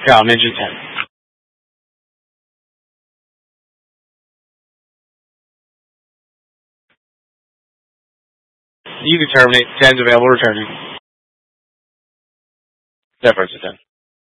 Yeah, I'll mention 10. You can terminate. 10's available returning. That first to 10.